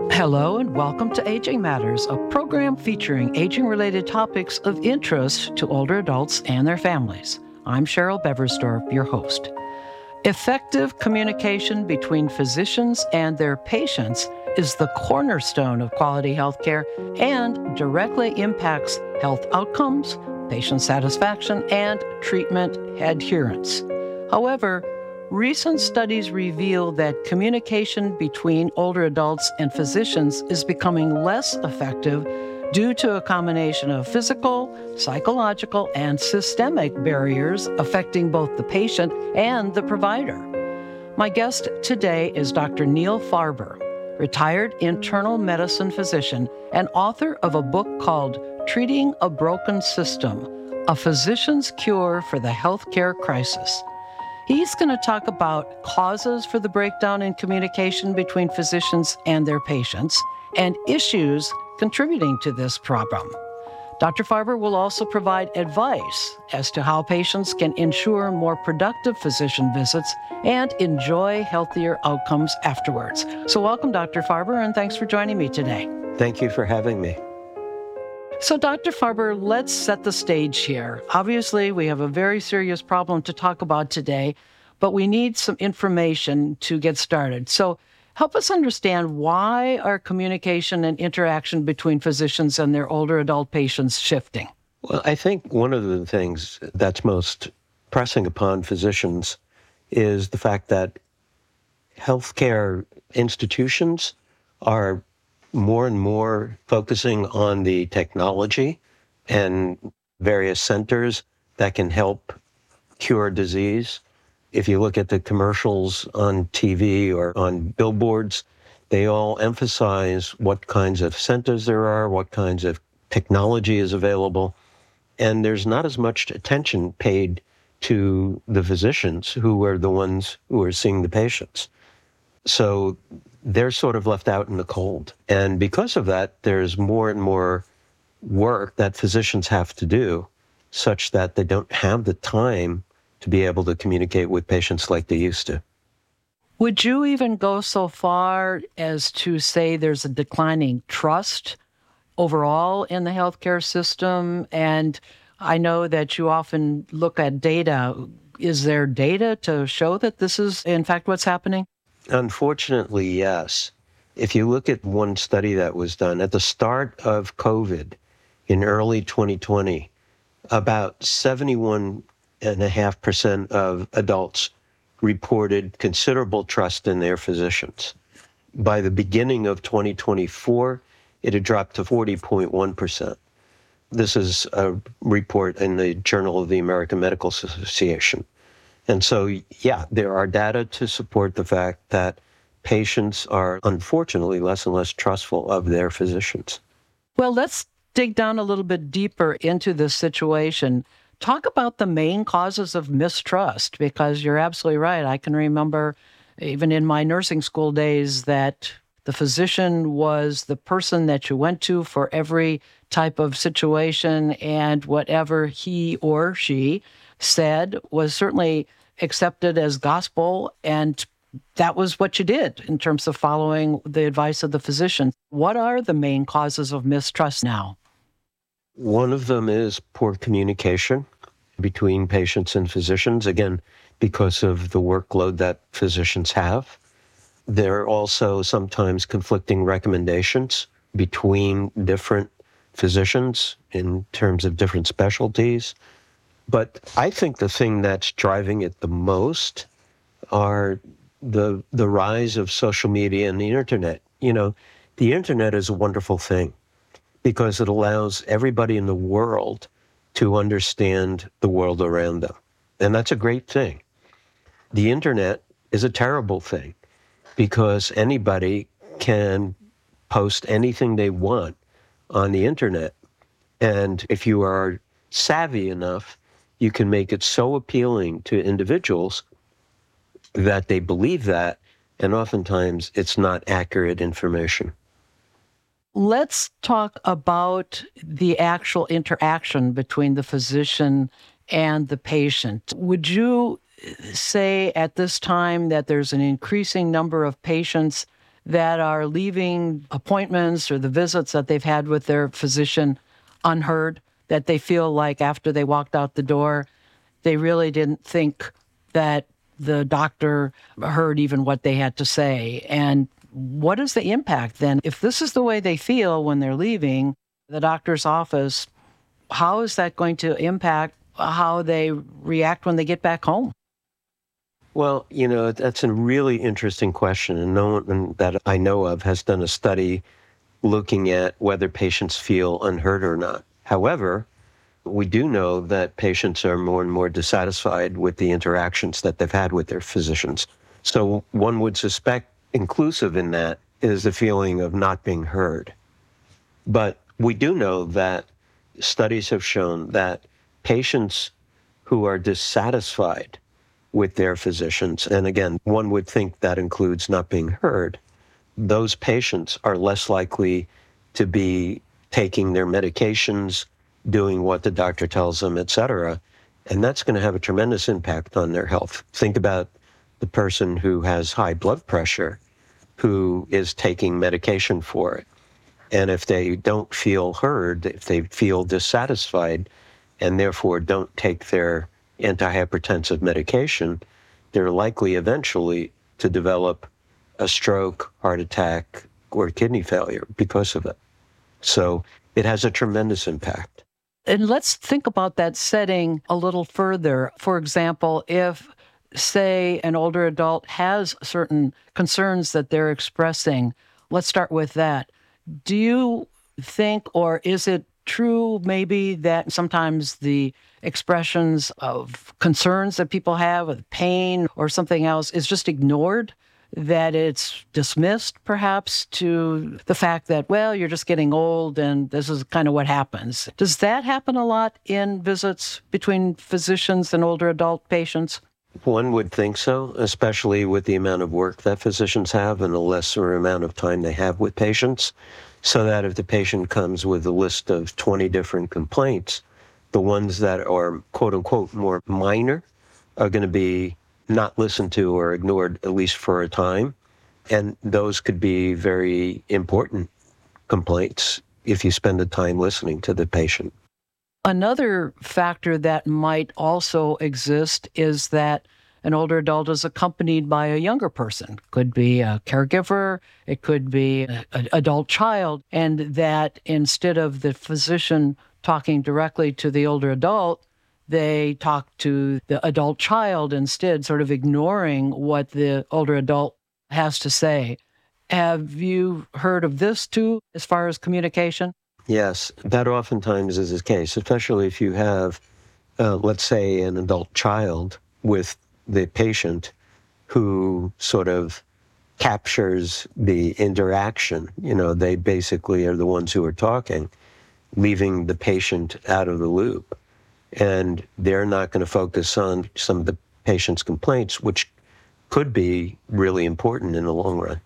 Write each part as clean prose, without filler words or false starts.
Hello and welcome to Aging Matters, a program featuring aging-related topics of interest to older adults and their families. I'm Cheryl Beversdorf, your host. Effective communication between physicians and their patients is the cornerstone of quality healthcare and directly impacts health outcomes, patient satisfaction, and treatment adherence. However, recent studies reveal that communication between older adults and physicians is becoming less effective due to a combination of physical, psychological, and systemic barriers affecting both the patient and the provider. My guest today is Dr. Neil Farber, retired internal medicine physician and author of a book called Treating a Broken System, A Physician's Cure for the Healthcare Crisis. He's going to talk about causes for the breakdown in communication between physicians and their patients and issues contributing to this problem. Dr. Farber will also provide advice as to how patients can ensure more productive physician visits and enjoy healthier outcomes afterwards. So welcome, Dr. Farber, and thanks for joining me today. Thank you for having me. So, Dr. Farber, let's set the stage here. Obviously, we have a very serious problem to talk about today, but we need some information to get started. So, help us understand, why are communication and interaction between physicians and their older adult patients shifting? Well, I think one of the things that's most pressing upon physicians is the fact that healthcare institutions are more and more focusing on the technology and various centers that can help cure disease. If you look at the commercials on TV or on billboards, they all emphasize what kinds of centers there are, what kinds of technology is available, and there's not as much attention paid to the physicians who are the ones who are seeing the patients. So they're sort of left out in the cold. And because of that, there's more and more work that physicians have to do, such that they don't have the time to be able to communicate with patients like they used to. Would you even go so far as to say there's a declining trust overall in the healthcare system? And I know that you often look at data. Is there data to show that this is, in fact, what's happening? Unfortunately, yes. If you look at one study that was done at the start of COVID in early 2020, about 71.5% of adults reported considerable trust in their physicians. By the beginning of 2024, it had dropped to 40.1%. This is a report in the Journal of the American Medical Association. And so, yeah, there are data to support the fact that patients are unfortunately less and less trustful of their physicians. Well, let's dig down a little bit deeper into this situation. Talk about the main causes of mistrust, because you're absolutely right. I can remember even in my nursing school days that the physician was the person that you went to for every type of situation, and whatever he or she said was certainly accepted as gospel, and that was what you did in terms of following the advice of the physician. What are the main causes of mistrust now? One of them is poor communication between patients and physicians, again, because of the workload that physicians have. There are also sometimes conflicting recommendations between different physicians in terms of different specialties. But I think the thing that's driving it the most are the rise of social media and the internet. You know, the internet is a wonderful thing because it allows everybody in the world to understand the world around them. And that's a great thing. The internet is a terrible thing because anybody can post anything they want on the internet. And if you are savvy enough, you can make it so appealing to individuals that they believe that, and oftentimes it's not accurate information. Let's talk about the actual interaction between the physician and the patient. Would you say at this time that there's an increasing number of patients that are leaving appointments or the visits that they've had with their physician unheard, that they feel like after they walked out the door, they really didn't think that the doctor heard even what they had to say. And what is the impact then? If this is the way they feel when they're leaving the doctor's office, how is that going to impact how they react when they get back home? Well, that's a really interesting question, and no one that I know of has done a study looking at whether patients feel unheard or not. However, we do know that patients are more and more dissatisfied with the interactions that they've had with their physicians. So one would suspect inclusive in that is the feeling of not being heard. But we do know that studies have shown that patients who are dissatisfied with their physicians, and again, one would think that includes not being heard, those patients are less likely to be taking their medications, doing what the doctor tells them, et cetera. And that's going to have a tremendous impact on their health. Think about the person who has high blood pressure, who is taking medication for it. And if they don't feel heard, if they feel dissatisfied, and therefore don't take their antihypertensive medication, they're likely eventually to develop a stroke, heart attack, or kidney failure because of it. So it has a tremendous impact. And let's think about that setting a little further. For example, if, say, an older adult has certain concerns that they're expressing, let's start with that. Do you think, or is it true maybe that sometimes the expressions of concerns that people have, of pain or something else, is just ignored? That it's dismissed perhaps to the fact that, well, you're just getting old and this is kind of what happens. Does that happen a lot in visits between physicians and older adult patients? One would think so, especially with the amount of work that physicians have and the lesser amount of time they have with patients. So that if the patient comes with a list of 20 different complaints, the ones that are quote unquote more minor are going to be not listened to or ignored, at least for a time. And those could be very important complaints if you spend the time listening to the patient. Another factor that might also exist is that an older adult is accompanied by a younger person. Could be a caregiver, it could be an adult child, and that instead of the physician talking directly to the older adult, they talk to the adult child instead, sort of ignoring what the older adult has to say. Have you heard of this too, as far as communication? Yes, that oftentimes is the case, especially if you have, let's say, an adult child with the patient who sort of captures the interaction. They basically are the ones who are talking, leaving the patient out of the loop. And they're not going to focus on some of the patient's complaints, which could be really important in the long run.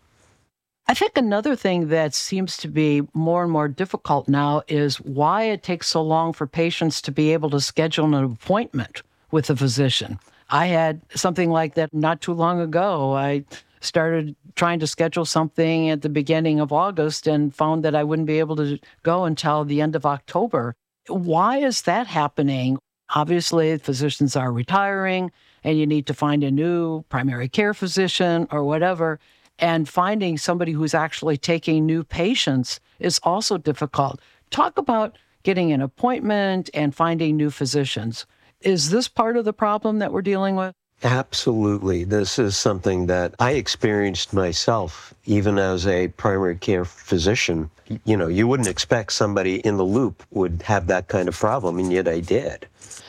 I think another thing that seems to be more and more difficult now is why it takes so long for patients to be able to schedule an appointment with a physician. I had something like that not too long ago. I started trying to schedule something at the beginning of August and found that I wouldn't be able to go until the end of October. Why is that happening? Obviously, physicians are retiring and you need to find a new primary care physician or whatever. And finding somebody who's actually taking new patients is also difficult. Talk about getting an appointment and finding new physicians. Is this part of the problem that we're dealing with? Absolutely. This is something that I experienced myself, even as a primary care physician. You wouldn't expect somebody in the loop would have that kind of problem, and yet I did.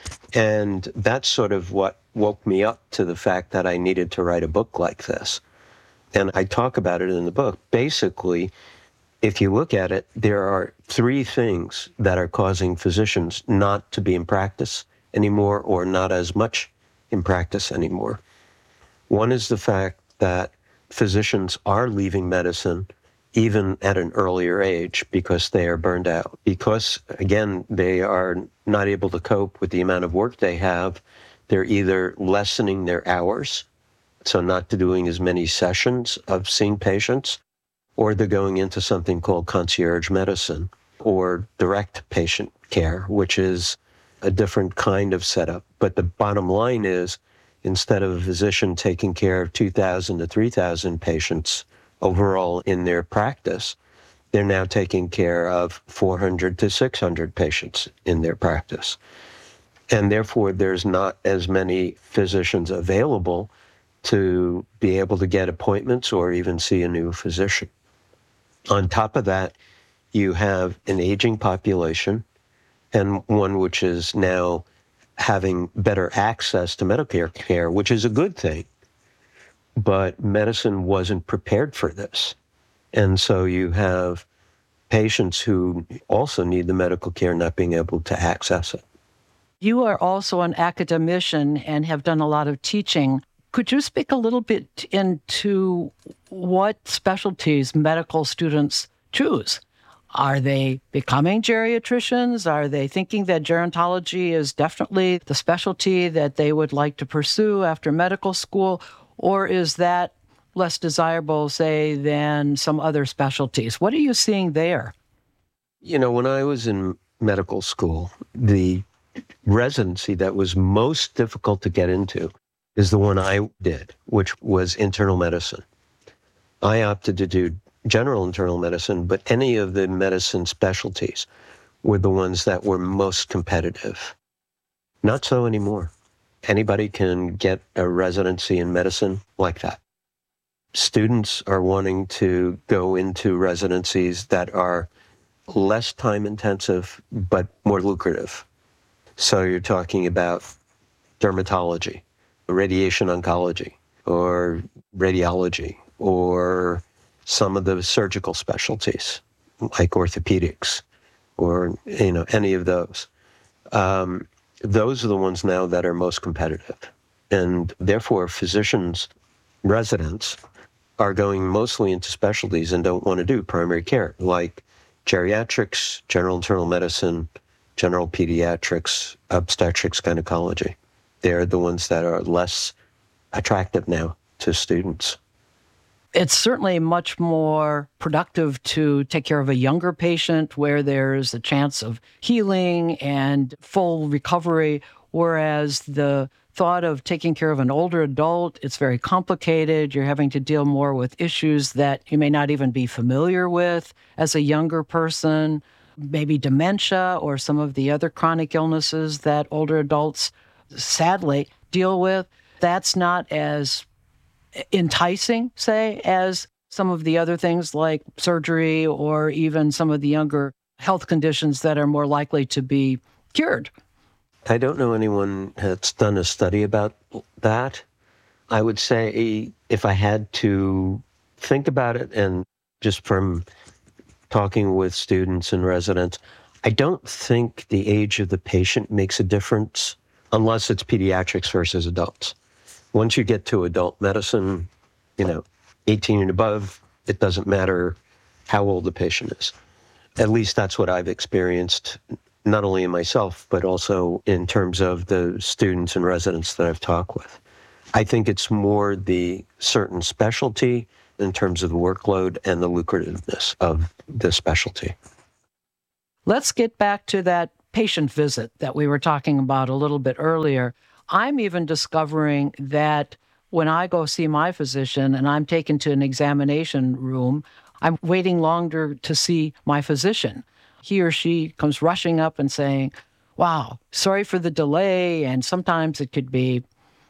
And that's sort of what woke me up to the fact that I needed to write a book like this. And I talk about it in the book. Basically, if you look at it, there are 3 things that are causing physicians not to be in practice anymore or not as much in practice anymore. One is the fact that physicians are leaving medicine even at an earlier age because they are burned out. Because, again, they are not able to cope with the amount of work they have. They're either lessening their hours, so not doing as many sessions of seeing patients, or they're going into something called concierge medicine or direct patient care, which is a different kind of setup. But the bottom line is, instead of a physician taking care of 2,000 to 3,000 patients overall in their practice, they're now taking care of 400 to 600 patients in their practice. And therefore, there's not as many physicians available to be able to get appointments or even see a new physician. On top of that, you have an aging population, and one which is now having better access to Medicare care, which is a good thing. But medicine wasn't prepared for this. And so you have patients who also need the medical care not being able to access it. You are also an academician and have done a lot of teaching. Could you speak a little bit into what specialties medical students choose? Are they becoming geriatricians? Are they thinking that gerontology is definitely the specialty that they would like to pursue after medical school? Or is that less desirable, say, than some other specialties? What are you seeing there? You know, when I was in medical school, the residency that was most difficult to get into is the one I did, which was internal medicine. I opted to do general internal medicine, but any of the medicine specialties were the ones that were most competitive. Not so anymore. Anybody can get a residency in medicine like that. Students are wanting to go into residencies that are less time intensive, but more lucrative. So you're talking about dermatology, radiation oncology, or radiology, or some of the surgical specialties like orthopedics, or any of those. Those are the ones now that are most competitive. And therefore, physicians, residents, are going mostly into specialties and don't want to do primary care, like geriatrics, general internal medicine, general pediatrics, obstetrics, gynecology. They're the ones that are less attractive now to students. It's certainly much more productive to take care of a younger patient where there's a chance of healing and full recovery, whereas the thought of taking care of an older adult, it's very complicated. You're having to deal more with issues that you may not even be familiar with as a younger person, maybe dementia or some of the other chronic illnesses that older adults sadly deal with. That's not as enticing, say, as some of the other things like surgery or even some of the younger health conditions that are more likely to be cured. I don't know anyone that's done a study about that. I would say if I had to think about it, and just from talking with students and residents, I don't think the age of the patient makes a difference unless it's pediatrics versus adults. Once you get to adult medicine, 18 and above, it doesn't matter how old the patient is. At least that's what I've experienced, not only in myself, but also in terms of the students and residents that I've talked with. I think it's more the certain specialty in terms of the workload and the lucrativeness of the specialty. Let's get back to that patient visit that we were talking about a little bit earlier. I'm even discovering that when I go see my physician and I'm taken to an examination room, I'm waiting longer to see my physician. He or she comes rushing up and saying, wow, sorry for the delay. And sometimes it could be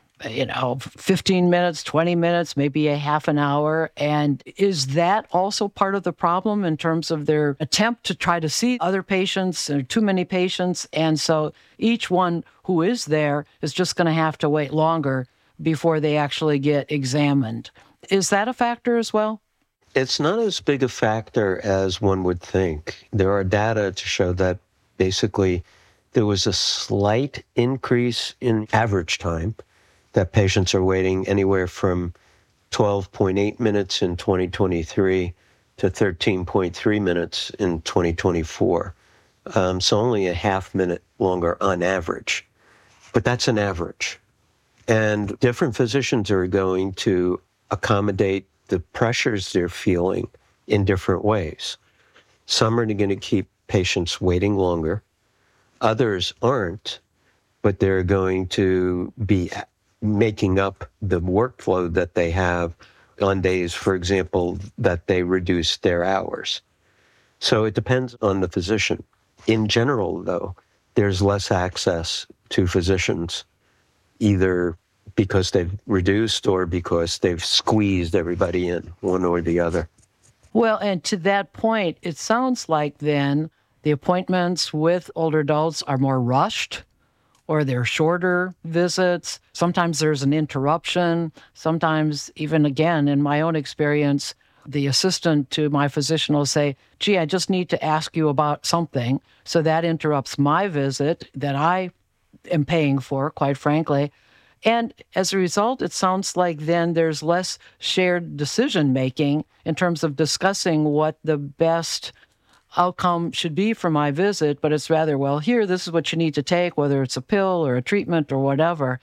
15 minutes, 20 minutes, maybe a half an hour. And is that also part of the problem in terms of their attempt to try to see other patients, or too many patients? And so each one who is there is just going to have to wait longer before they actually get examined. Is that a factor as well? It's not as big a factor as one would think. There are data to show that basically there was a slight increase in average time that patients are waiting, anywhere from 12.8 minutes in 2023 to 13.3 minutes in 2024. So only a half minute longer on average. But that's an average. And different physicians are going to accommodate the pressures they're feeling in different ways. Some are going to keep patients waiting longer. Others aren't, but they're going to be making up the workflow that they have on days, for example, that they reduce their hours. So it depends on the physician. In general, though, there's less access to physicians, either because they've reduced or because they've squeezed everybody in, one or the other. Well, and to that point, it sounds like then the appointments with older adults are more rushed, or they're shorter visits. Sometimes there's an interruption. Sometimes, even again, in my own experience, the assistant to my physician will say, gee, I just need to ask you about something. So that interrupts my visit that I am paying for, quite frankly. And as a result, it sounds like then there's less shared decision-making in terms of discussing what the best outcome should be for my visit, but it's rather, well, here, this is what you need to take, whether it's a pill or a treatment or whatever.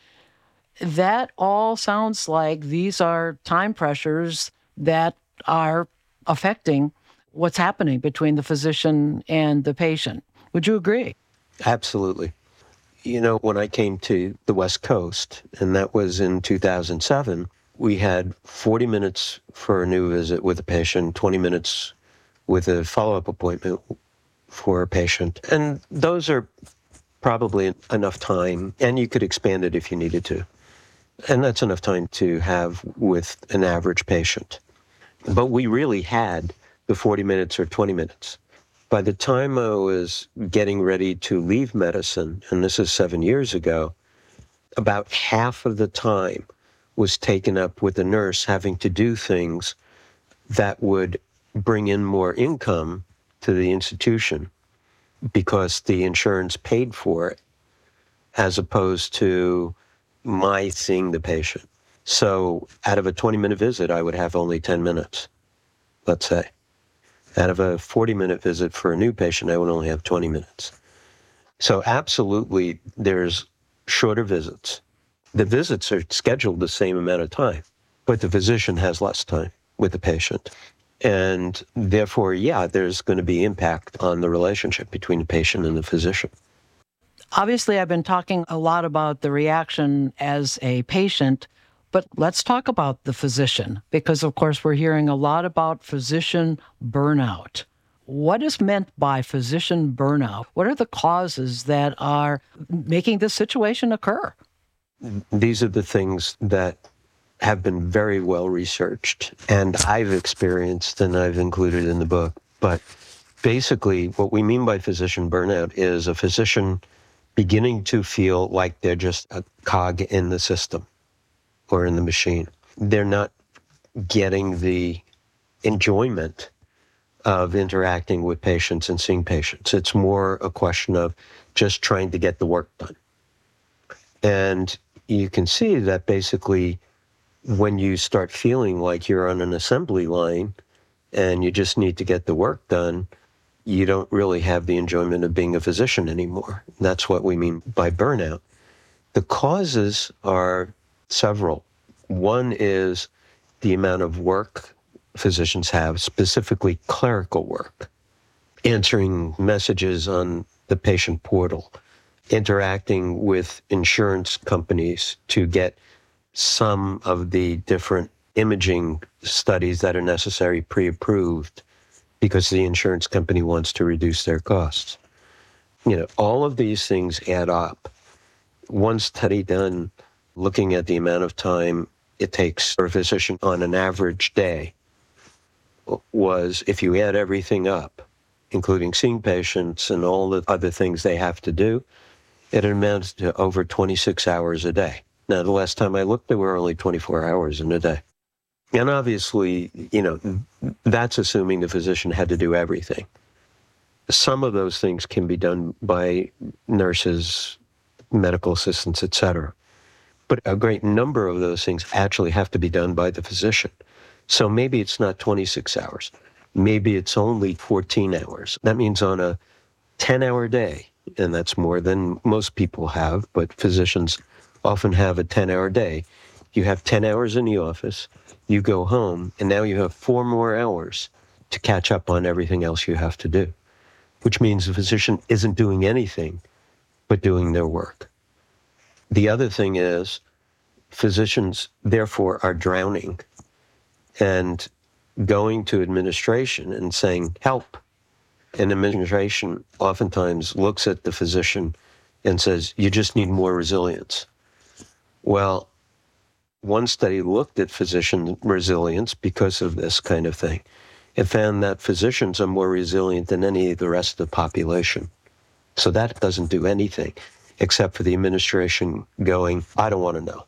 That all sounds like these are time pressures that are affecting what's happening between the physician and the patient. Would you agree? Absolutely. You know, when I came to the West Coast, and that was in 2007, we had 40 minutes for a new visit with a patient, 20 minutes with a follow-up appointment for a patient. And those are probably enough time, and you could expand it if you needed to. And that's enough time to have with an average patient. But we really had the 40 minutes or 20 minutes. By the time I was getting ready to leave medicine, and this is 7 years ago, about half of the time was taken up with the nurse having to do things that would bring in more income to the institution because the insurance paid for it, as opposed to my seeing the patient. So out of a 20-minute visit, I would have only 10 minutes, let's say. Out of a 40-minute visit for a new patient, I would only have 20 minutes. So absolutely, there's shorter visits. The visits are scheduled the same amount of time, but the physician has less time with the patient. And therefore, yeah, there's going to be impact on the relationship between the patient and the physician. Obviously, I've been talking a lot about the reaction as a patient, but let's talk about the physician, because, of course, we're hearing a lot about physician burnout. What is meant by physician burnout? What are the causes that are making this situation occur? These are the things that have been very well researched, and I've experienced and I've included in the book. But basically, what we mean by physician burnout is a physician beginning to feel like they're just a cog in the system or in the machine. They're not getting the enjoyment of interacting with patients and seeing patients. It's more a question of just trying to get the work done. And you can see that basically when you start feeling like you're on an assembly line and you just need to get the work done, you don't really have the enjoyment of being a physician anymore. That's what we mean by burnout. The causes are several. One is the amount of work physicians have, specifically clerical work, answering messages on the patient portal, interacting with insurance companies to get some of the different imaging studies that are necessary pre-approved because the insurance company wants to reduce their costs. You know, all of these things add up. One study done looking at the amount of time it takes for a physician on an average day was, if you add everything up, including seeing patients and all the other things they have to do, it amounts to over 26 hours a day. Now, the last time I looked, there were only 24 hours in a day. And obviously, you know, that's assuming the physician had to do everything. Some of those things can be done by nurses, medical assistants, et cetera. But a great number of those things actually have to be done by the physician. So maybe it's not 26 hours. Maybe it's only 14 hours. That means on a 10-hour day, and that's more than most people have, but physicians often have a 10-hour day. You have 10 hours in the office, you go home, and now you have 4 more hours to catch up on everything else you have to do, which means the physician isn't doing anything but doing their work. The other thing is physicians, therefore, are drowning and going to administration and saying, help. And administration oftentimes looks at the physician and says, you just need more resilience. Well, one study looked at physician resilience because of this kind of thing. It found that physicians are more resilient than any of the rest of the population. So that doesn't do anything except for the administration going, I don't want to know.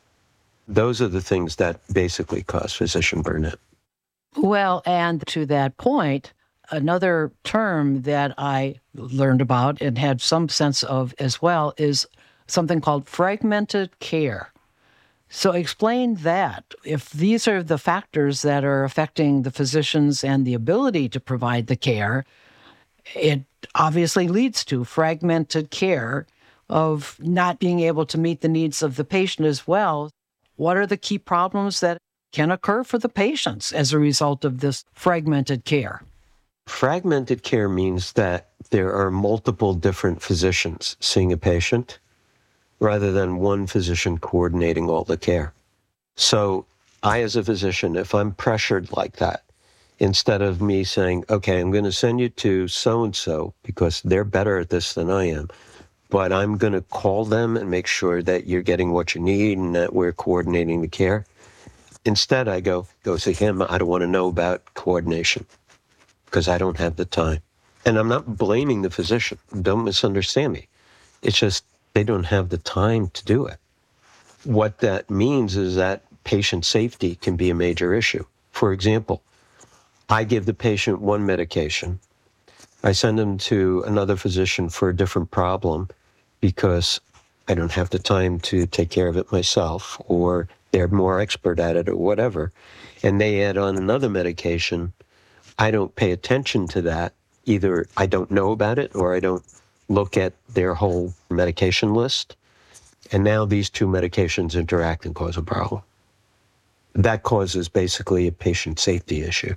Those are the things that basically cause physician burnout. Well, and to that point, another term that I learned about and had some sense of as well is something called fragmented care. So explain that. If these are the factors that are affecting the physicians and the ability to provide the care, it obviously leads to fragmented care of not being able to meet the needs of the patient as well. What are the key problems that can occur for the patients as a result of this fragmented care? Fragmented care means that there are multiple different physicians seeing a patient rather than one physician coordinating all the care. So I, as a physician, if I'm pressured like that, instead of me saying, okay, I'm going to send you to so-and-so because they're better at this than I am, but I'm going to call them and make sure that you're getting what you need and that we're coordinating the care. Instead, I go see him. I don't want to know about coordination because I don't have the time. And I'm not blaming the physician. Don't misunderstand me. It's just they don't have the time to do it. What that means is that patient safety can be a major issue. For example, I give the patient one medication. I send them to another physician for a different problem because I don't have the time to take care of it myself, or they're more expert at it or whatever. And they add on another medication. I don't pay attention to that. Either I don't know about it or I don't look at their whole medication list. And now these two medications interact and cause a problem. That causes basically a patient safety issue.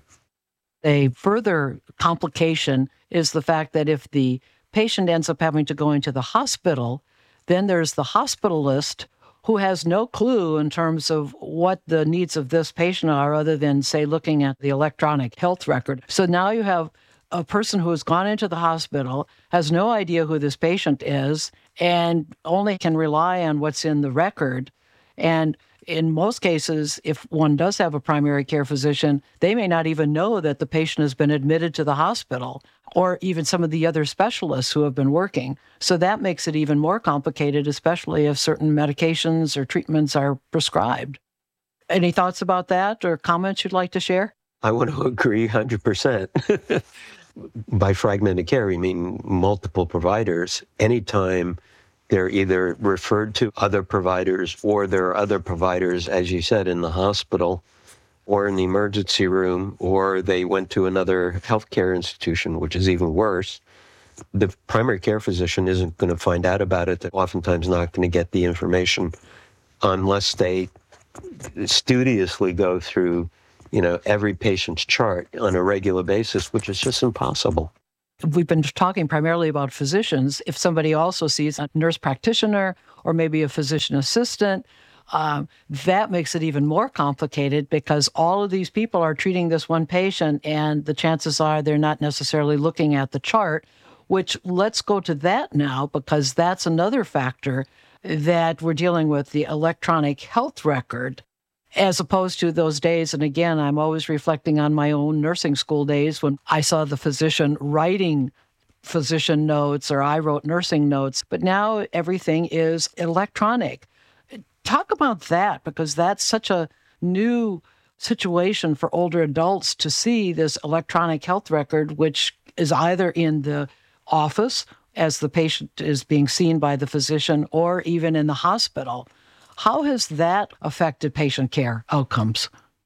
A further complication is the fact that if the patient ends up having to go into the hospital, then there's the hospitalist who has no clue in terms of what the needs of this patient are other than, say, looking at the electronic health record. So now you have a person who has gone into the hospital, has no idea who this patient is, and only can rely on what's in the record. And in most cases, if one does have a primary care physician, they may not even know that the patient has been admitted to the hospital, or even some of the other specialists who have been working. So that makes it even more complicated, especially if certain medications or treatments are prescribed. Any thoughts about that or comments you'd like to share? I want to agree 100%. By fragmented care, we mean multiple providers. Anytime they're either referred to other providers or there are other providers, as you said, in the hospital or in the emergency room, or they went to another healthcare institution, which is even worse, the primary care physician isn't going to find out about it. They're oftentimes not going to get the information unless they studiously go through, every patient's chart on a regular basis, which is just impossible. We've been talking primarily about physicians. If somebody also sees a nurse practitioner or maybe a physician assistant, that makes it even more complicated because all of these people are treating this one patient and the chances are they're not necessarily looking at the chart, which let's go to that now because that's another factor that we're dealing with, the electronic health record. As opposed to those days, and again, I'm always reflecting on my own nursing school days when I saw the physician writing physician notes or I wrote nursing notes, but now everything is electronic. Talk about that, because that's such a new situation for older adults to see this electronic health record, which is either in the office as the patient is being seen by the physician or even in the hospital. How has that affected patient care outcomes?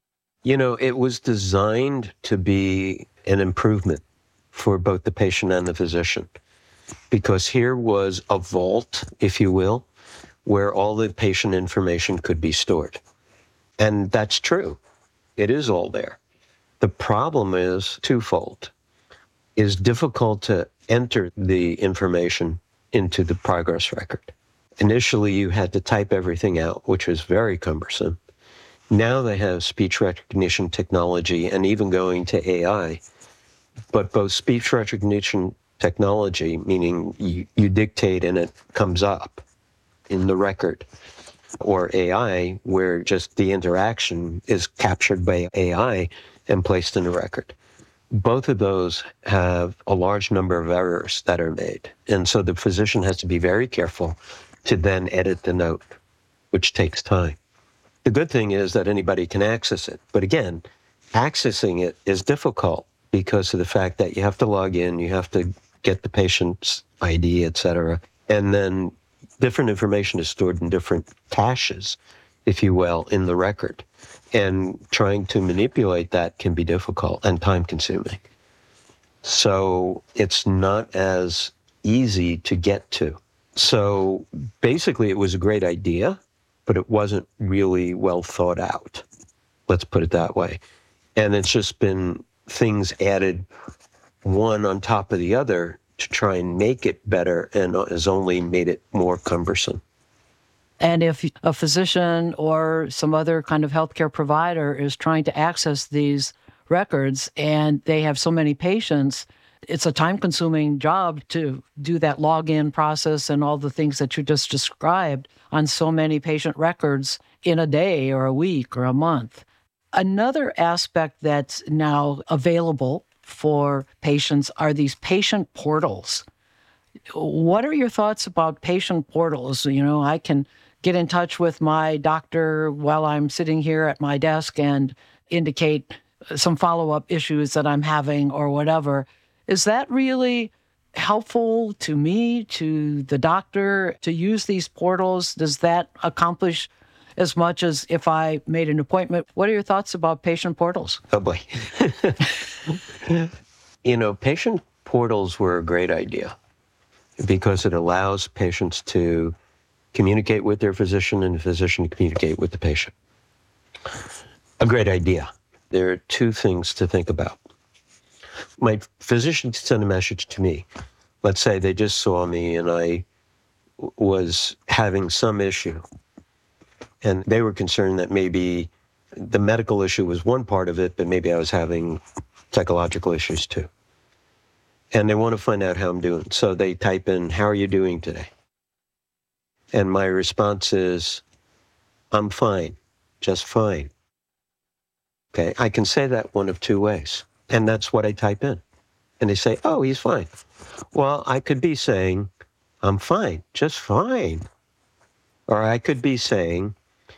It was designed to be an improvement for both the patient and the physician, because here was a vault, if you will, where all the patient information could be stored. And that's true. It is all there. The problem is twofold. It's difficult to enter the information into the progress record. Initially, you had to type everything out, which was very cumbersome. Now they have speech recognition technology and even going to AI. But both speech recognition technology, meaning you dictate and it comes up in the record, or AI, where just the interaction is captured by AI and placed in the record. Both of those have a large number of errors that are made. And so the physician has to be very careful to then edit the note, which takes time. The good thing is that anybody can access it. But again, accessing it is difficult because of the fact that you have to log in, you have to get the patient's ID, et cetera. And then different information is stored in different caches, if you will, in the record. And trying to manipulate that can be difficult and time-consuming. So it's not as easy to get to. So basically, it was a great idea, but it wasn't really well thought out. Let's put it that way. And it's just been things added one on top of the other to try and make it better, and has only made it more cumbersome. And if a physician or some other kind of healthcare provider is trying to access these records and they have so many patients, it's a time-consuming job to do that login process and all the things that you just described on so many patient records in a day or a week or a month. Another aspect that's now available for patients are these patient portals. What are your thoughts about patient portals? You know, I can get in touch with my doctor while I'm sitting here at my desk and indicate some follow-up issues that I'm having or whatever. Is that really helpful to me, to the doctor, to use these portals? Does that accomplish as much as if I made an appointment? What are your thoughts about patient portals? Oh, boy. You know, patient portals were a great idea because it allows patients to communicate with their physician and the physician to communicate with the patient. A great idea. There are two things to think about. My physician sent a message to me. Let's say they just saw me and I was having some issue. And they were concerned that maybe the medical issue was one part of it, but maybe I was having psychological issues too. And they want to find out how I'm doing. So they type in, "How are you doing today?" And my response is, "I'm fine, just fine." Okay, I can say that one of two ways. And that's what I type in. And they say, "Oh, he's fine." Well, I could be saying, "I'm fine, just fine." Or I could be saying,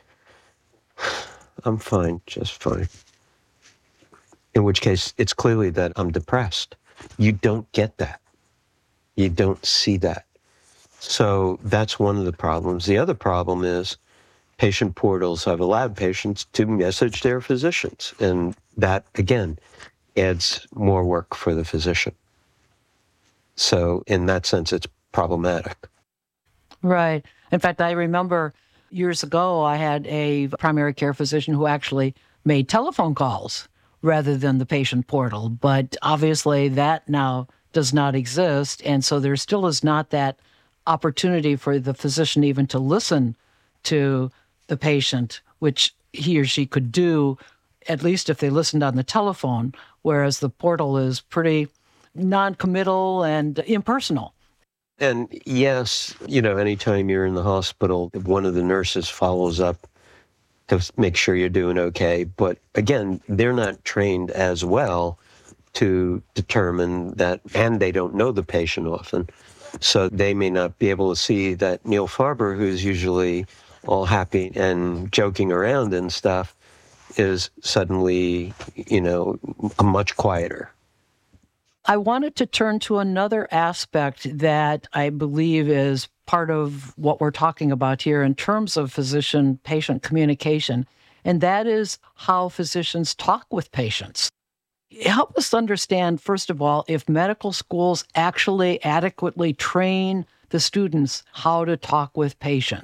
"I'm fine, just fine." In which case, it's clearly that I'm depressed. You don't get that. You don't see that. So that's one of the problems. The other problem is patient portals have allowed patients to message their physicians. And that, again, adds more work for the physician. So in that sense, it's problematic. Right. In fact, I remember years ago, I had a primary care physician who actually made telephone calls rather than the patient portal. But obviously that now does not exist. And so there still is not that opportunity for the physician even to listen to the patient, which he or she could do, at least if they listened on the telephone, whereas the portal is pretty non-committal and impersonal. And yes, you know, anytime you're in the hospital, one of the nurses follows up to make sure you're doing okay. But again, they're not trained as well to determine that, and they don't know the patient often. So they may not be able to see that Neil Farber, who's usually all happy and joking around and stuff, is suddenly, you know, much quieter. I wanted to turn to another aspect that I believe is part of what we're talking about here in terms of physician-patient communication, and that is how physicians talk with patients. Help us understand, first of all, if medical schools actually adequately train the students how to talk with patients.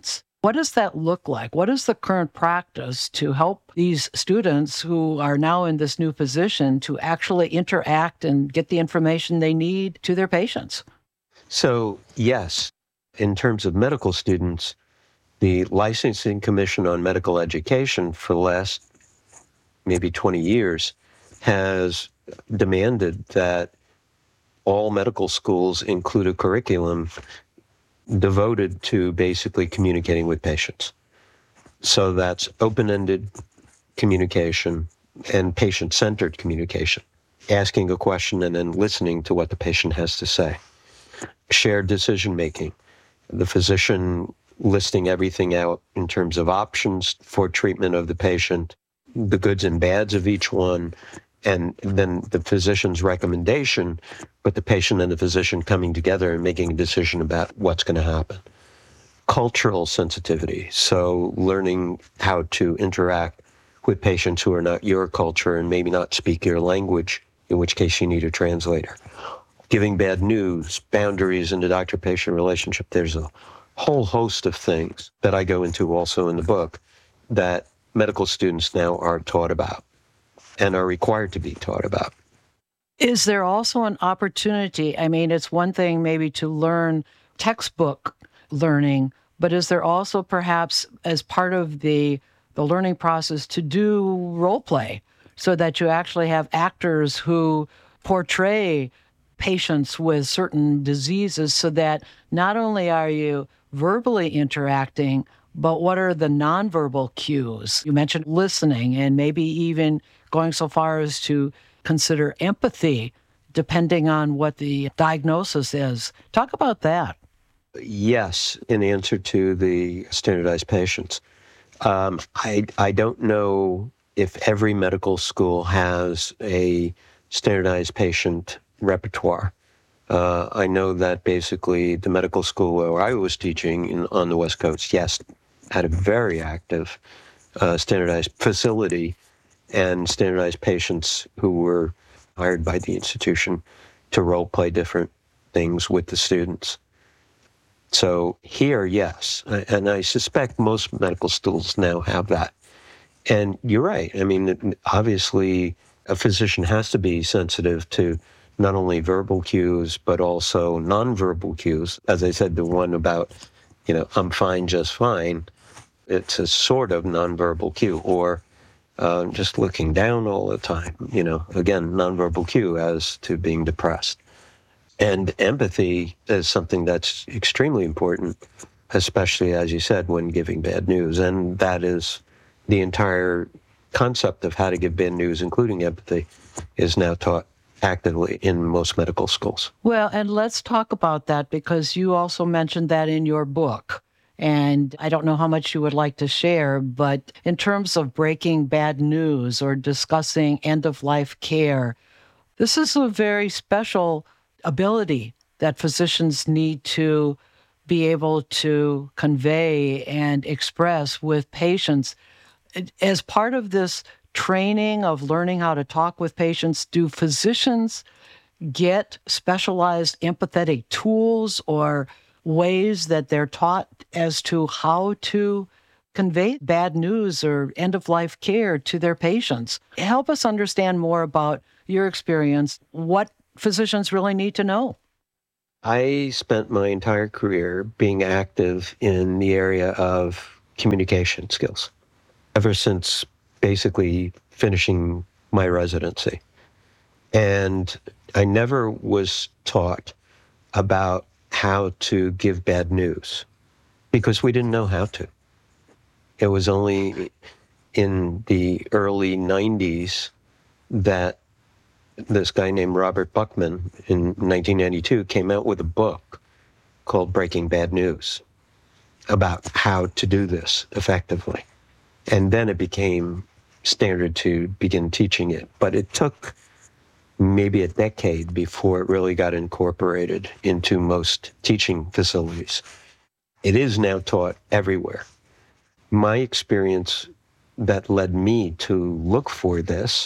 What does that look like? What is the current practice to help these students who are now in this new position to actually interact and get the information they need to their patients? So, yes, in terms of medical students, the Licensing Commission on Medical Education for the last maybe 20 years has demanded that all medical schools include a curriculum devoted to basically communicating with patients. So that's open-ended communication and patient-centered communication, asking a question and then listening to what the patient has to say. Shared decision-making, the physician listing everything out in terms of options for treatment of the patient, the goods and bads of each one, and then the physician's recommendation, but the patient and the physician coming together and making a decision about what's going to happen. Cultural sensitivity, so learning how to interact with patients who are not your culture and maybe not speak your language, in which case you need a translator. Giving bad news, boundaries in the doctor-patient relationship. There's a whole host of things that I go into also in the book that medical students now are taught about and are required to be taught about. Is there also an opportunity? I mean, it's one thing maybe to learn textbook learning, but is there also perhaps as part of the learning process to do role play so that you actually have actors who portray patients with certain diseases so that not only are you verbally interacting, but what are the nonverbal cues? You mentioned listening and maybe even going so far as to consider empathy, depending on what the diagnosis is. Talk about that. Yes, in answer to the standardized patients. I don't know if every medical school has a standardized patient repertoire. I know that basically the medical school where I was teaching on the West Coast, yes, had a very active standardized facility and standardized patients who were hired by the institution to role play different things with the students. So here, yes, and I suspect most medical schools now have that. And you're right. I mean, obviously, a physician has to be sensitive to not only verbal cues, but also nonverbal cues. As I said, the one about, I'm fine, just fine, it's a sort of nonverbal cue, or just looking down all the time, again, nonverbal cue as to being depressed. And empathy is something that's extremely important, especially, as you said, when giving bad news. And that is the entire concept of how to give bad news, including empathy, is now taught actively in most medical schools. Well, and let's talk about that because you also mentioned that in your book. And I don't know how much you would like to share, but in terms of breaking bad news or discussing end-of-life care, this is a very special ability that physicians need to be able to convey and express with patients. As part of this training of learning how to talk with patients, do physicians get specialized empathetic tools or ways that they're taught as to how to convey bad news or end-of-life care to their patients? Help us understand more about your experience, what physicians really need to know. I spent my entire career being active in the area of communication skills, ever since basically finishing my residency. And I never was taught about how to give bad news because we didn't know how to. It was only in the early 90s that this guy named Robert Buckman in 1992 came out with a book called Breaking Bad News about how to do this effectively. And then it became standard to begin teaching it. But it took maybe a decade before it really got incorporated into most teaching facilities. It is now taught everywhere. My experience that led me to look for this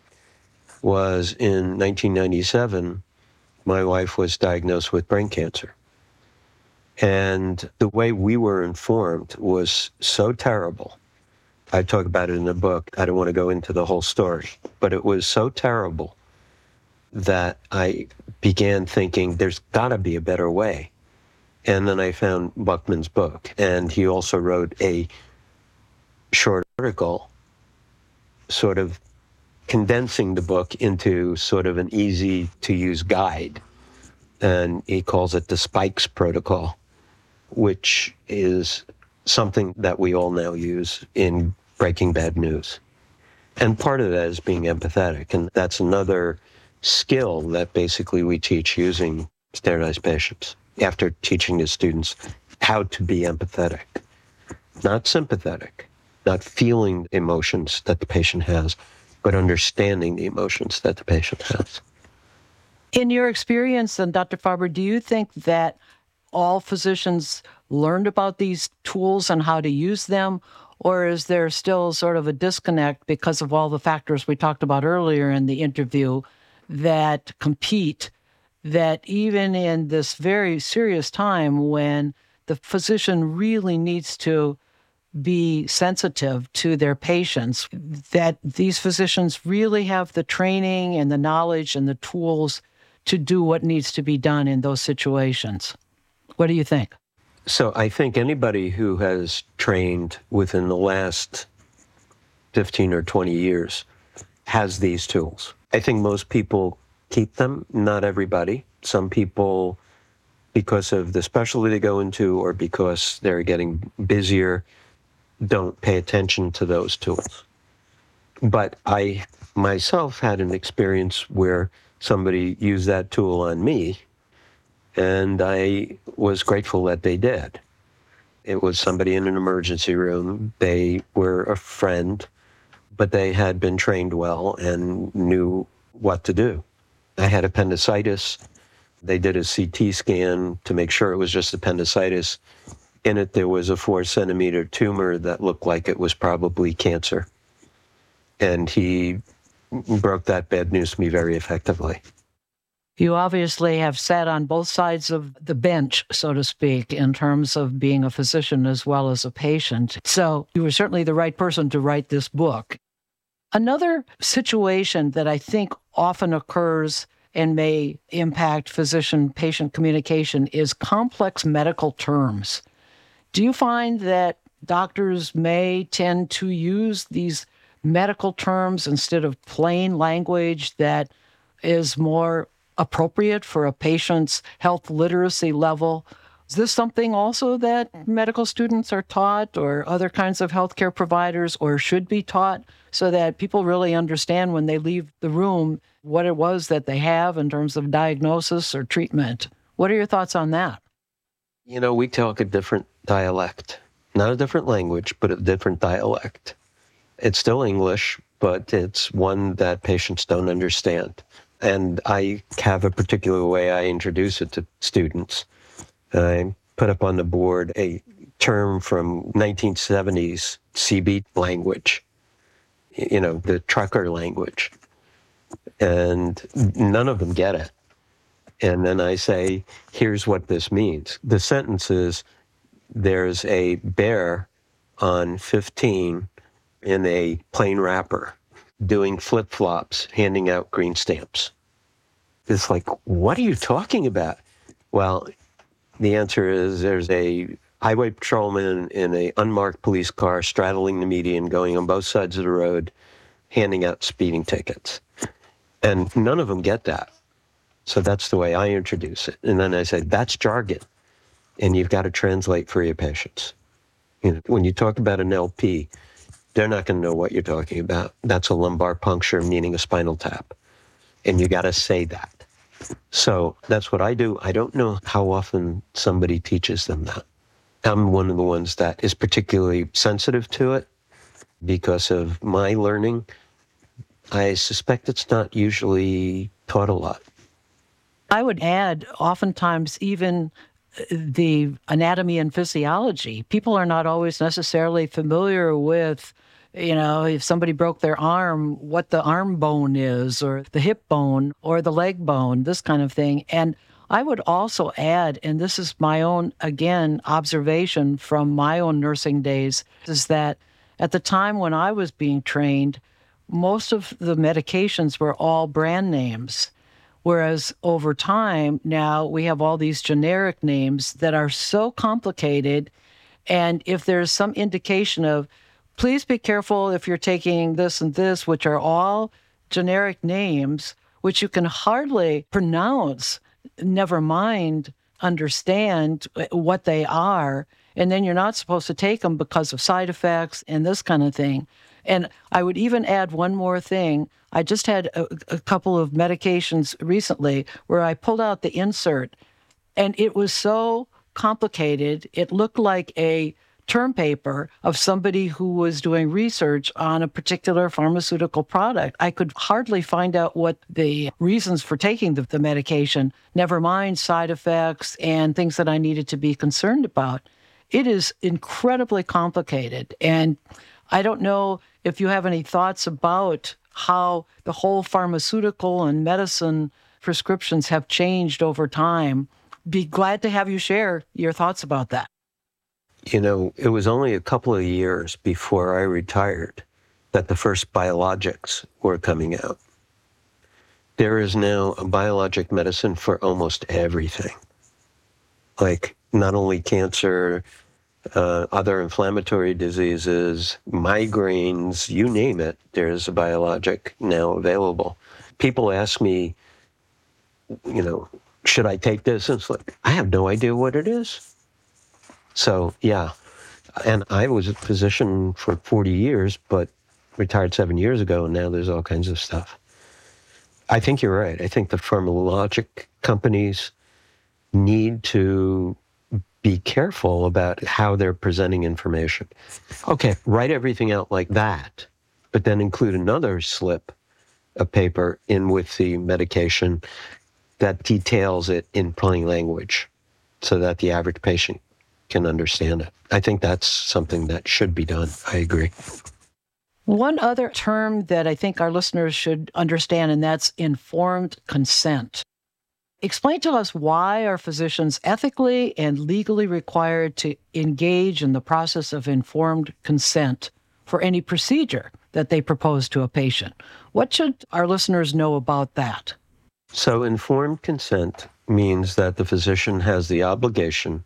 was in 1997, my wife was diagnosed with brain cancer. And the way we were informed was so terrible. I talk about it in the book. I don't want to go into the whole story, but it was so terrible that I began thinking there's got to be a better way. And then I found Buckman's book, and he also wrote a short article sort of condensing the book into sort of an easy-to-use guide. And he calls it the Spikes Protocol, which is something that we all now use in breaking bad news. And part of that is being empathetic. And that's another skill that basically we teach using standardized patients after teaching the students how to be empathetic, not sympathetic, not feeling emotions that the patient has, but understanding the emotions that the patient has. In your experience, then, Dr. Farber, do you think that all physicians learned about these tools and how to use them, or is there still sort of a disconnect because of all the factors we talked about earlier in the interview that compete, that even in this very serious time when the physician really needs to be sensitive to their patients, that these physicians really have the training and the knowledge and the tools to do what needs to be done in those situations? What do you think? So I think anybody who has trained within the last 15 or 20 years has these tools. I think most people keep them, not everybody. Some people, because of the specialty they go into or because they're getting busier, don't pay attention to those tools. But I myself had an experience where somebody used that tool on me, and I was grateful that they did. It was somebody in an emergency room. They were a friend, but they had been trained well and knew what to do. I had appendicitis. They did a CT scan to make sure it was just appendicitis. In it, there was a 4-centimeter tumor that looked like it was probably cancer. And he broke that bad news to me very effectively. You obviously have sat on both sides of the bench, so to speak, in terms of being a physician as well as a patient. So you were certainly the right person to write this book. Another situation that I think often occurs and may impact physician-patient communication is complex medical terms. Do you find that doctors may tend to use these medical terms instead of plain language that is more appropriate for a patient's health literacy level? Is this something also that medical students are taught, or other kinds of healthcare providers, or should be taught, so that people really understand when they leave the room what it was that they have in terms of diagnosis or treatment? What are your thoughts on that? You know, we talk a different dialect, not a different language, but a different dialect. It's still English, but it's one that patients don't understand. And I have a particular way I introduce it to students. I put up on the board a term from 1970s CB language, you know, the trucker language. And none of them get it. And then I say, here's what this means. The sentence is, there's a bear on 15 in a plain wrapper doing flip-flops, handing out green stamps. It's like, what are you talking about? Well, the answer is there's a highway patrolman in an unmarked police car straddling the median, going on both sides of the road, handing out speeding tickets. And none of them get that. So that's the way I introduce it. And then I say, that's jargon. And you've got to translate for your patients. You know, when you talk about an LP, they're not going to know what you're talking about. That's a lumbar puncture, meaning a spinal tap. And you got to say that. So that's what I do. I don't know how often somebody teaches them that. I'm one of the ones that is particularly sensitive to it because of my learning. I suspect it's not usually taught a lot. I would add, oftentimes, even the anatomy and physiology. People are not always necessarily familiar with, you know, if somebody broke their arm, what the arm bone is, or the hip bone, or the leg bone, this kind of thing. And I would also add, and this is my own, again, observation from my own nursing days, is that at the time when I was being trained, most of the medications were all brand names. Whereas over time, now we have all these generic names that are so complicated. And if there's some indication of, please be careful if you're taking this and this, which are all generic names, which you can hardly pronounce, never mind understand what they are. And then you're not supposed to take them because of side effects and this kind of thing. And I would even add one more thing. I just had a couple of medications recently where I pulled out the insert, and it was so complicated. It looked like a term paper of somebody who was doing research on a particular pharmaceutical product. I could hardly find out what the reasons for taking the medication, never mind side effects and things that I needed to be concerned about. It is incredibly complicated. And I don't know if you have any thoughts about how the whole pharmaceutical and medicine prescriptions have changed over time. Be glad to have you share your thoughts about that. You know, it was only a couple of years before I retired that the first biologics were coming out. There is now a biologic medicine for almost everything. Like not only cancer, other inflammatory diseases, migraines, you name it, there's a biologic now available. People ask me, you know, should I take this? And it's like, I have no idea what it is. So, yeah. And I was a physician for 40 years, but retired 7 years ago, and now there's all kinds of stuff. I think you're right. I think the pharmacologic companies need to be careful about how they're presenting information. Okay, write everything out like that, but then include another slip of paper in with the medication that details it in plain language so that the average patient can understand it. I think that's something that should be done. I agree. One other term that I think our listeners should understand, and that's informed consent. Explain to us, why are physicians ethically and legally required to engage in the process of informed consent for any procedure that they propose to a patient? What should our listeners know about that? So informed consent means that the physician has the obligation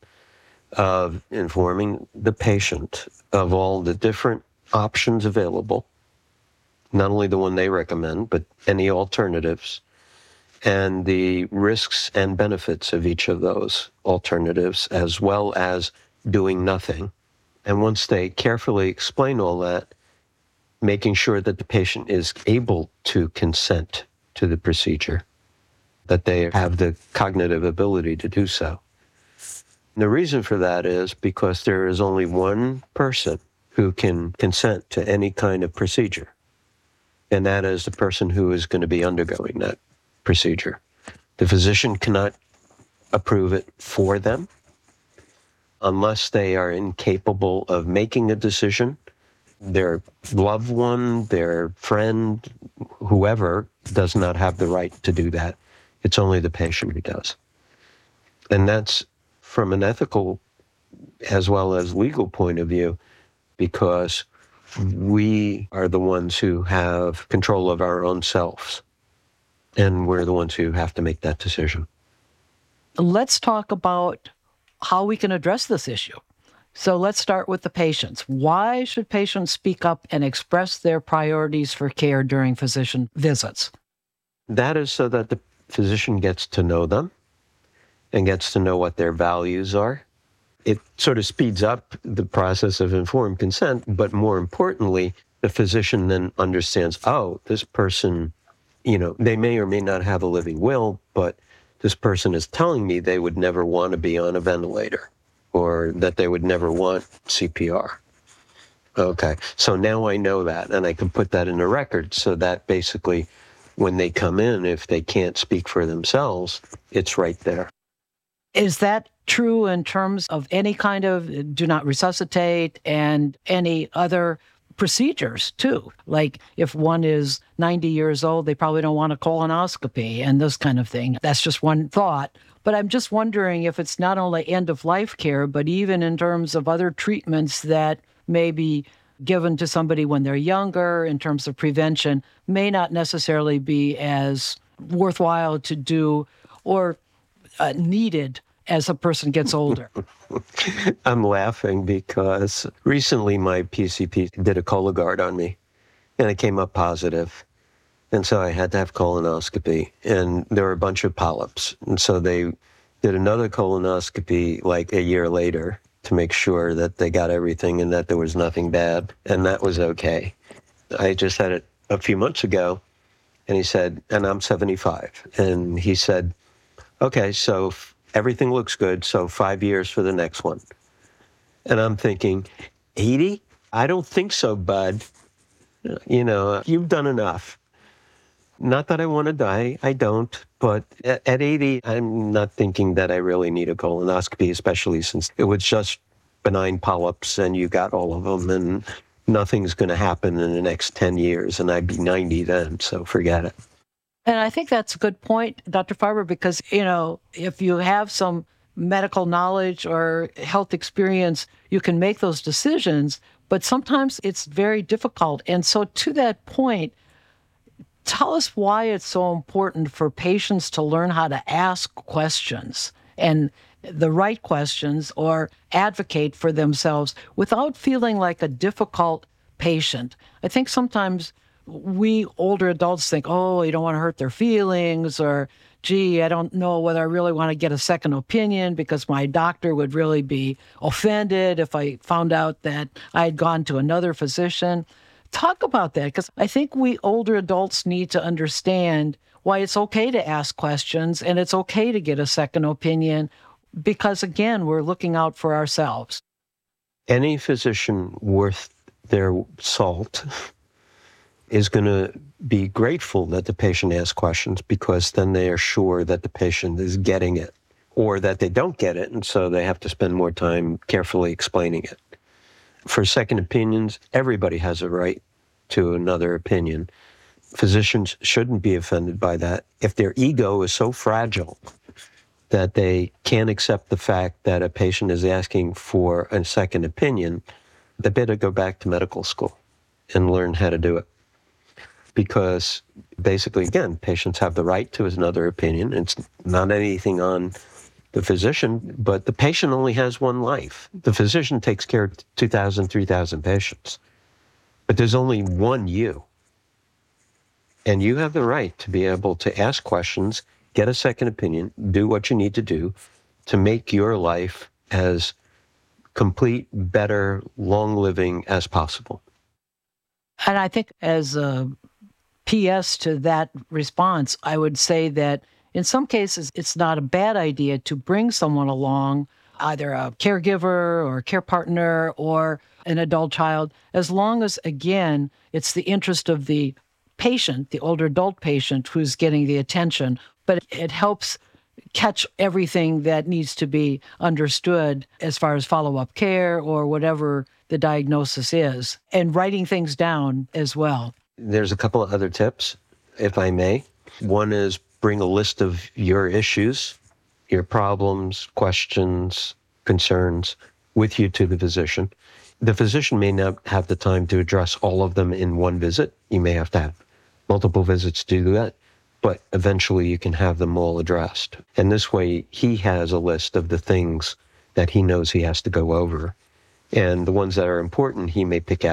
of informing the patient of all the different options available, not only the one they recommend, but any alternatives, and the risks and benefits of each of those alternatives, as well as doing nothing. And once they carefully explain all that, making sure that the patient is able to consent to the procedure, that they have the cognitive ability to do so. And the reason for that is because there is only one person who can consent to any kind of procedure, and that is the person who is going to be undergoing that procedure. The physician cannot approve it for them unless they are incapable of making a decision. Their loved one, their friend, whoever does not have the right to do that. It's only the patient who does. And that's from an ethical as well as legal point of view, because we are the ones who have control of our own selves, and we're the ones who have to make that decision. Let's talk about how we can address this issue. So let's start with the patients. Why should patients speak up and express their priorities for care during physician visits? That is so that the physician gets to know them and gets to know what their values are. It sort of speeds up the process of informed consent, but more importantly, the physician then understands, oh, this person, you know, they may or may not have a living will, but this person is telling me they would never want to be on a ventilator, or that they would never want CPR. Okay, so now I know that, and I can put that in a record so that basically when they come in, if they can't speak for themselves, it's right there. Is that true in terms of any kind of do not resuscitate and any other procedures too? Like if one is 90 years old, they probably don't want a colonoscopy and this kind of thing. That's just one thought. But I'm just wondering if it's not only end-of-life care, but even in terms of other treatments that may be given to somebody when they're younger in terms of prevention may not necessarily be as worthwhile to do or needed as a person gets older. I'm laughing because recently my PCP did a Cologuard on me, and it came up positive. And so I had to have colonoscopy, and there were a bunch of polyps. And so they did another colonoscopy like a year later to make sure that they got everything and that there was nothing bad, and that was okay. I just had it a few months ago, and he said, and I'm 75, and he said, okay, so everything looks good, so 5 years for the next one. And I'm thinking, 80? I don't think so, bud. You've done enough. Not that I want to die, I don't, but at 80, I'm not thinking that I really need a colonoscopy, especially since it was just benign polyps and you got all of them, and nothing's going to happen in the next 10 years, and I'd be 90 then, so forget it. And I think that's a good point, Dr. Farber, because, if you have some medical knowledge or health experience, you can make those decisions, but sometimes it's very difficult. And so to that point, tell us why it's so important for patients to learn how to ask questions and the right questions or advocate for themselves without feeling like a difficult patient. I think sometimes we older adults think, oh, you don't want to hurt their feelings, or, gee, I don't know whether I really want to get a second opinion because my doctor would really be offended if I found out that I had gone to another physician. Talk about that, because I think we older adults need to understand why it's okay to ask questions and it's okay to get a second opinion because, again, we're looking out for ourselves. Any physician worth their salt is going to be grateful that the patient asks questions, because then they are sure that the patient is getting it, or that they don't get it, and so they have to spend more time carefully explaining it. For second opinions, everybody has a right to another opinion. Physicians shouldn't be offended by that. If their ego is so fragile that they can't accept the fact that a patient is asking for a second opinion, they better go back to medical school and learn how to do it. Because basically, again, patients have the right to another opinion. It's not anything on the physician, but the patient only has one life. The physician takes care of 2,000, 3,000 patients. But there's only one you. And you have the right to be able to ask questions, get a second opinion, do what you need to do to make your life as complete, better, long-living as possible. And I think as a PS to that response, I would say that in some cases, it's not a bad idea to bring someone along, either a caregiver or a care partner or an adult child, as long as, again, it's the interest of the patient, the older adult patient who's getting the attention. But it helps catch everything that needs to be understood as far as follow-up care or whatever the diagnosis is, and writing things down as well. There's a couple of other tips, if I may. One is bring a list of your issues, your problems, questions, concerns with you to the physician. The physician may not have the time to address all of them in one visit. You may have to have multiple visits to do that, but eventually you can have them all addressed. And this way, he has a list of the things that he knows he has to go over. And the ones that are important, he may pick out